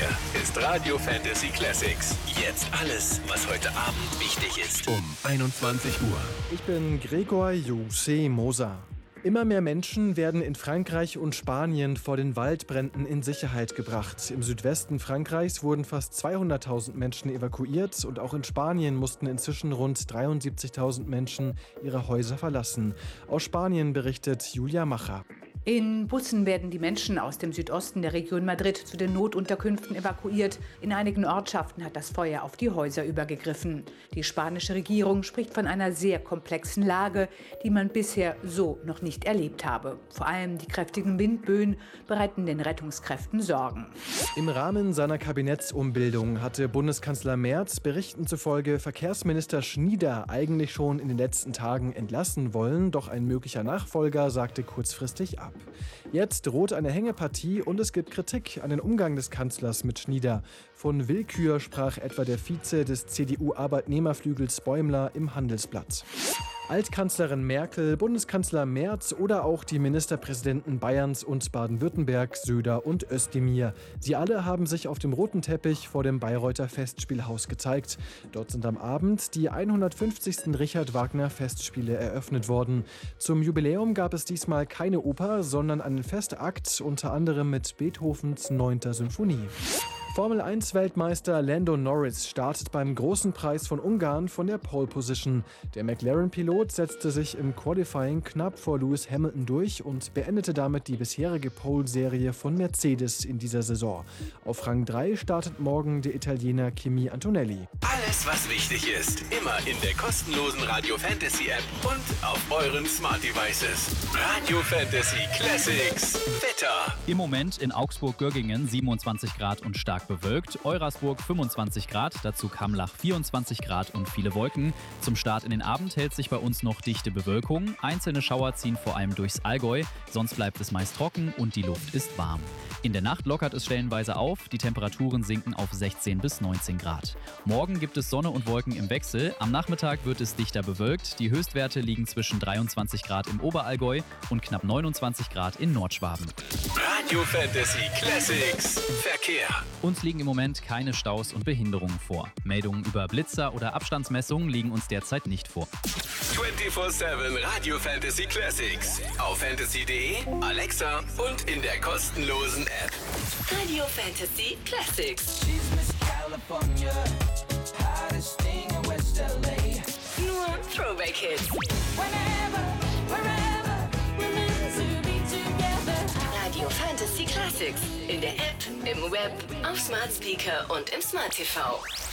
Hier ist Radio Fantasy Classics. Jetzt alles, was heute Abend wichtig ist. Um 21 Uhr. Ich bin Gregor Jose Moser. Immer mehr Menschen werden in Frankreich und Spanien vor den Waldbränden in Sicherheit gebracht. Im Südwesten Frankreichs wurden fast 200.000 Menschen evakuiert und auch in Spanien mussten inzwischen rund 73.000 Menschen ihre Häuser verlassen. Aus Spanien berichtet Julia Macher. In Bussen werden die Menschen aus dem Südosten der Region Madrid zu den Notunterkünften evakuiert. In einigen Ortschaften hat das Feuer auf die Häuser übergegriffen. Die spanische Regierung spricht von einer sehr komplexen Lage, die man bisher so noch nicht erlebt habe. Vor allem die kräftigen Windböen bereiten den Rettungskräften Sorgen. Im Rahmen seiner Kabinettsumbildung hatte Bundeskanzler Merz Berichten zufolge Verkehrsminister Schnieder eigentlich schon in den letzten Tagen entlassen wollen, doch ein möglicher Nachfolger sagte kurzfristig ab. Jetzt droht eine Hängepartie und es gibt Kritik an den Umgang des Kanzlers mit Schnieder. Von Willkür sprach etwa der Vize des CDU-Arbeitnehmerflügels Bäumler im Handelsblatt. Altkanzlerin Merkel, Bundeskanzler Merz oder auch die Ministerpräsidenten Bayerns und Baden-Württemberg, Söder und Özdemir. Sie alle haben sich auf dem roten Teppich vor dem Bayreuther Festspielhaus gezeigt. Dort sind am Abend die 150. Richard Wagner Festspiele eröffnet worden. Zum Jubiläum gab es diesmal keine Oper, sondern einen Festakt, unter anderem mit Beethovens 9. Symphonie. Formel-1-Weltmeister Lando Norris startet beim Großen Preis von Ungarn von der Pole Position. Der McLaren-Pilot setzte sich im Qualifying knapp vor Lewis Hamilton durch und beendete damit die bisherige Pole-Serie von Mercedes in dieser Saison. Auf Rang 3 startet morgen der Italiener Kimi Antonelli. Alles, was wichtig ist, immer in der kostenlosen Radio Fantasy App und auf euren Smart Devices. Radio Fantasy Classics. Wetter. Im Moment in Augsburg-Göggingen 27 Grad und stark bewölkt, Eurasburg 25 Grad, dazu Kamlach 24 Grad und viele Wolken. Zum Start in den Abend hält sich bei uns noch dichte Bewölkung. Einzelne Schauer ziehen vor allem durchs Allgäu, sonst bleibt es meist trocken und die Luft ist warm. In der Nacht lockert es stellenweise auf, die Temperaturen sinken auf 16 bis 19 Grad. Morgen gibt es Sonne und Wolken im Wechsel, am Nachmittag wird es dichter bewölkt, die Höchstwerte liegen zwischen 23 Grad im Oberallgäu und knapp 29 Grad in Nordschwaben. Radio Fantasy Classics. Verkehr. Uns liegen im Moment keine Staus und Behinderungen vor. Meldungen über Blitzer oder Abstandsmessungen liegen uns derzeit nicht vor. 24/7 Radio Fantasy Classics. Auf fantasy.de, Alexa und in der kostenlosen App. Radio Fantasy Classics. She's Miss California, hottest thing in West LA. Nur Throwback-Hits. Whenever, wherever, we're meant to be together. Radio Fantasy Classics. In der App, im Web, auf Smart Speaker und im Smart TV.